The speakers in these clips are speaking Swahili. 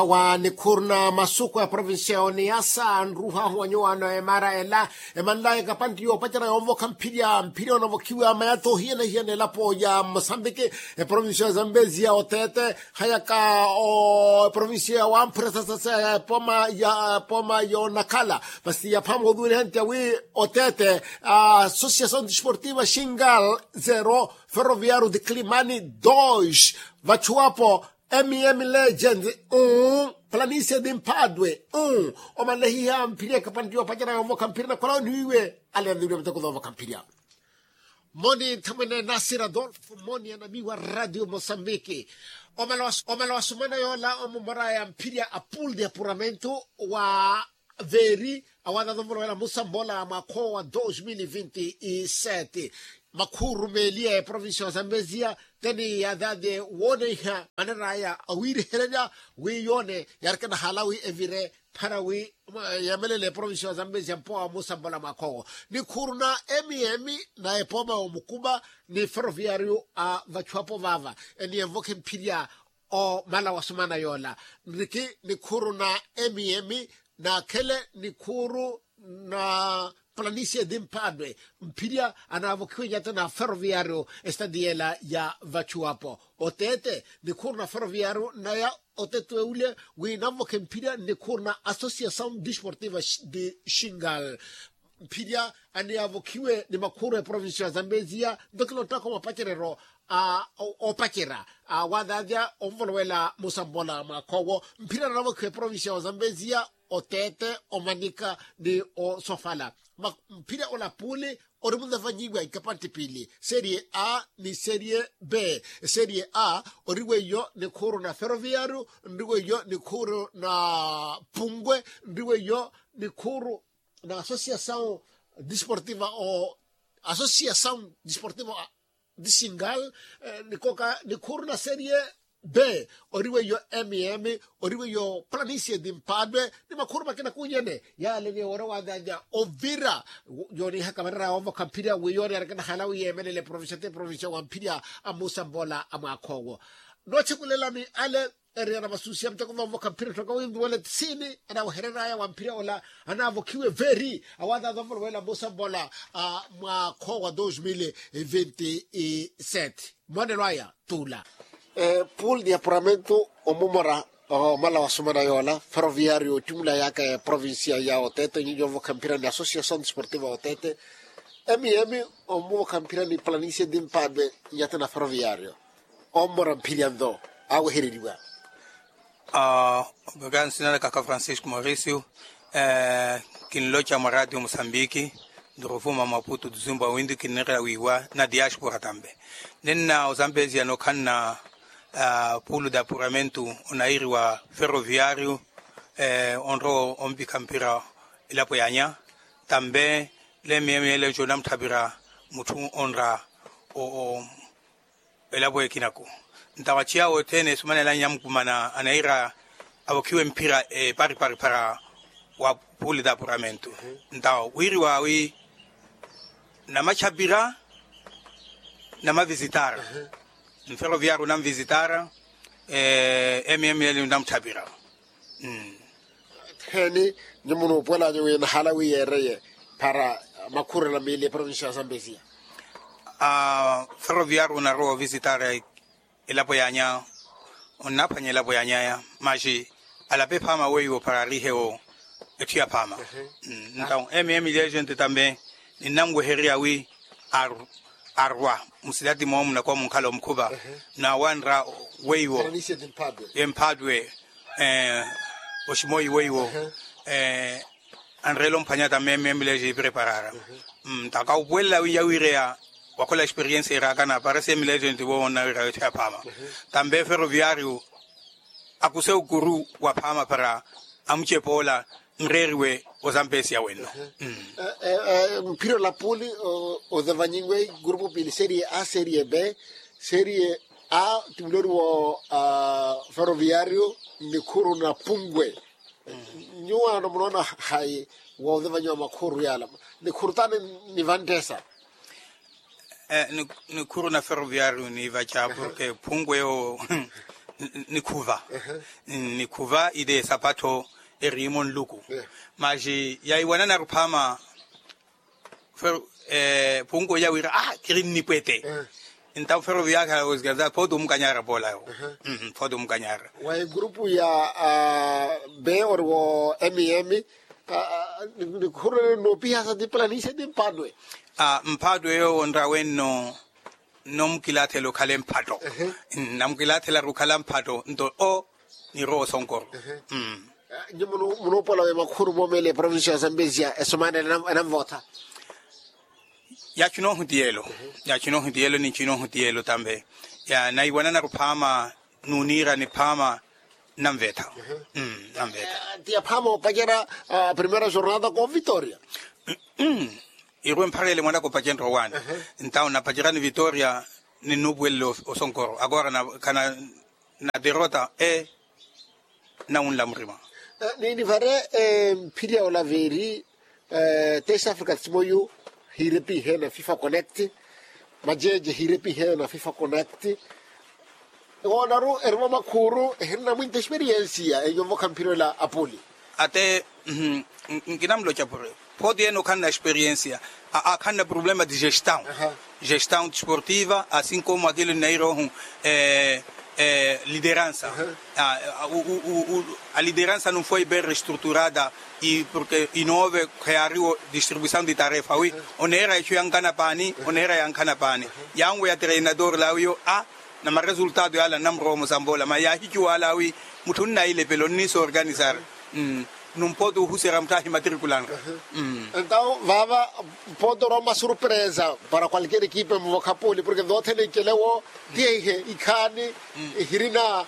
wa nikurna masuko ya provinsia ya Niassa nruha huanyoano emara ela emanla kapanti yo pachara yomvo kampiria mpiria onavokiwa mayato hiene lapo ya Mozambique provinsia ya Zambezia otete hayaka o provinsia ya Wampresa sasa poma yo Nakala basi ya pamo dure hente wi otete Associação Desportiva Xingal 0 Ferroviário de Climane 2 Vachuapo M.M. Legend, Planície de Mpadwe, o manehia mpiria kapandiwa pajana ya mwoka mpira na kwa lao niwe, aliandiwa mtako za mpiria. Moni tamene Nasir Adolfo, moni anamiwa Radio Mozambique. Omala sumana yola omumara ya mpiria apul de apuramento wa veri, awada dhomoro ya Musambola mako wa 2027. Makuru melia ya provinsia ya Zambezia tani ya dade wone ha manera ya awiri helenya wi yone yarkana halawi evire parawi ya melele provinsia ya Zambezia mpoa Musambola makogo ni kuruna emi na epoma omukuba ni ferroviario a vachuapo vava eni evoke mpiria o mala wasumana yola niki ni kuruna emi na kele ni kuru na Planície de Mpadwe mpiria anavokiwa yata na ferroviario estadiela ya Vachuapo otete ni kurna ferroviario na ya otete ule winavoke mpiria ni kurna Associação Desportiva de Xingal mpiria aniavokiwe ni makuru ya provinsia ya Zambezia dokilo tako mapachirero opachira wadadya omvolwela Musambola makogo mpira anavokiwe provinsia ya Zambezia otete omanika ni o Sofala mpira olapule oribunda vanyigwa ikapati pili serie A ni serie B serie A oriwe yo ni kuru na ferroviario ndiwe yo ni kuru na Pungwe ndiwe yo ni kuru na Associação Desportiva de Xingal ni kuru na serie B oriwe yo M.M. oriwe yo Planície de Mpadwe ni makuru makina kunyene ya lenge wora wadanja ovira yoni hakamarara ovo kampiria wiyoni arakana halawi yemelele provincia wampiria amusambola amakogo noche kulelami ale area na masusia mtako ovo kampiria toka wingi wale tsini ana waherera ya wampiria ola anavokiwe veri awada ovo wala musambola makogo 2027 mwane raya tula pool de apuramento omumara mala wasumana yola ferroviario jumla yake provincia ya otete nyinyo kampira ni Associação Desportiva otete M.M. omo kampira ni Planície de Mpadwe yata na ferroviario omora mpiriando awo heririwa obrigado senhora Kaka Francisco Maurício kinlocha ma Radio Moçambique do Rovuma Maputo do Zimbabwe kinera wiwa na diaspora tambe nena Zambezia no kana pulo de apuramento unairi wa ferroviário onro ombi kampira ilapo yanya tambe le miemele jonam tabira mutu onra o ilapo yekinako ntawachia otene sumane la nyam kumana anaira abokiwe mpira pari para wa pulo de apuramento ntaw wiri wa wi na machabira na mavisitar ferroviário nam visitar MML nam tabira heni nyumuno pola nyewe na halawi yereye para makuru na mili provincia ya Zambezia ferroviário na ro visitar ilapo yanya onapanya ilapo yanya maji alape pama weyo para riheo etia pama então MML gente também ninamgo heria wi arwa musidati momu na kwa mkalo mkuba na wanra weiwo Mpadwe oshimoi weiwo anrelo mpanyata memeleje preparara taka uwela wiya wakola experience irakana parece milagent wo na ira pama tambe ferroviario akuse ukuru wa pama para amche pola nreriwe Ozambezia weno mpiro la poli o zavanyingwe grupo pili serie A serie B serie A timloru ferroviario nikuru na Pungwe nyua no mona hai wo zavanyo makuru yala nikuru tane ni Vandesa nikuru na ferroviario ni vacha porque Pungwe o ni kuva ide sapato erimon luku maji yaiwana na rupama pungo ya wira kirin ni pete então ferrovia que os gaza pode mukanyara bola yo pode mukanyara wa grupo ya B or MEM ni kure no pihasa de planície de Mpadwe Mpadwe yo ondrawenno nomkilate lokale Mpado namkilate la rukala Mpado ndo o ni ro sonkor muno pola we makuru bomele provincia Zambezia esomane na vota ya chino hutielo ni chino hutielo tambe ya na iwana na rupama nunira ni pama namveta namveta dia pama pagera primeira jornada com vitória Iruen parele mwana ko pagenda wana então na pagera ni vitória ni nubuelo o sonkoro agora na kana na derrota na un lamrima ni vare piria ola veri tesa Africa timoyo hirepi he na FIFA Connect majeje hirepi he na FIFA Connect onaru ermo makuru na muita experiência e eu vou campeão lá Apoli até nginamlo chapore pode no kana experiência kana problema de gestão desportiva assim como aquele neiro liderança a liderança não foi bem reestruturada e porque inove criou distribuição de tarefa onera é yankana pani yango ya treinador lawio na resultado ala namro mozambola ma ya hiku ala mutunna ile peloni se organizar não pode usar mtahi matriculando então pode dar uma surpresa para qualquer equipe no Capoli porque do tem que levo die ikani hirina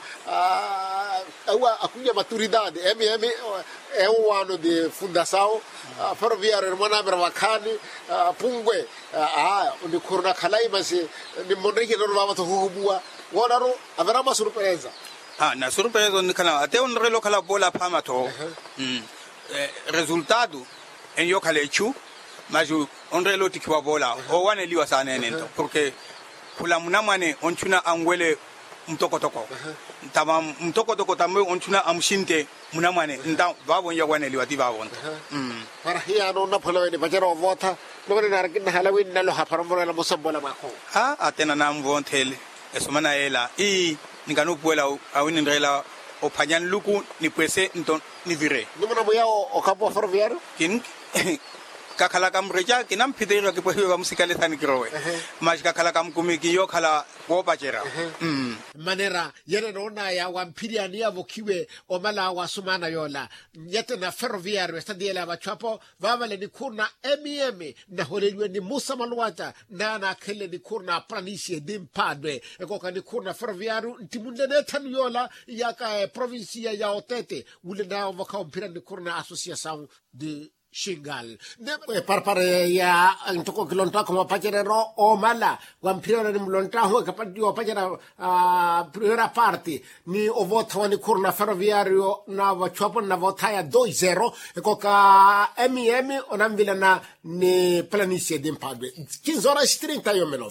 a cunha maturidade MM é ano de fundação ferroviária hermana bravacani pungwe onde corna kalai mas de monreque não vamos to hubua wonaro haverá uma surpresa na surpresa on kana até on relo kala bola pamato resultado en yo kale chu mas on relo tikwa bola o wane liwa sana nento porque kula munamane on tuna angwele mtokotoko tama mtokotoko tamwe on tuna amshinte munamane nda babo ya wane liwa ti babo para hiya no na polo ni bajaro vota no na halawin na lo haparambo la mosambola mako atena na mvontele esomana ela ningano puela awini ndrela o panyan luku ni pese nton ni vire numero moya o capo ferroviario kin kakala kam reja kinam pidero ke pohiwa ba musikale tani krowe mas kakala kam kumiki yo kala wo bajera manera yene nona ya wampiria ni avokiwe o mala wa sumana yola yete na ferroviario stadiela ba chapo vavale ni kurna MEM na holelwe ni Musa Malwata na kele ni kurna planície de Mpadwe eko ni kurna ferroviario ntimunde netan yola ya ka provincia ya Otete wule na wakampira ni kurna associação de Shingal ne parpare ya ntoko kilonta como pacherero o mala wampiro ni mlonta ho kapati o pachera primera parte ni o voto ni kurna ferroviario na wachopo na votaya 2-0 eko ka MEM onamvila na ni planície de Mpadwe 15h30 yo melo